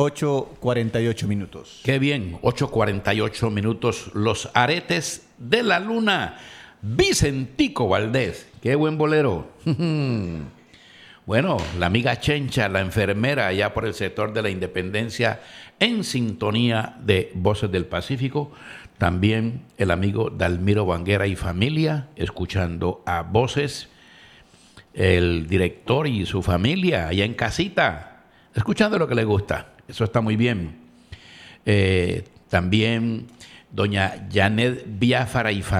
8:48. Qué bien, 8:48. Los aretes de la luna. Vicentico Valdés. Qué buen bolero. Bueno, la amiga Chencha, la enfermera allá por el sector de la Independencia, en sintonía de Voces del Pacífico. También el amigo Dalmiro Banguera y familia, escuchando a Voces. El director y su familia allá en casita, escuchando lo que le gusta. Eso está muy bien. También doña Janet Biafara y familia.